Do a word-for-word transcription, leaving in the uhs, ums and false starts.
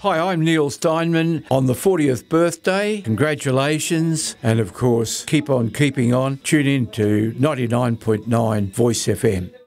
Hi, I'm Neil Steinman on the fortieth birthday. Congratulations. And of course, keep on keeping on. Tune in to ninety-nine point nine Voice F M.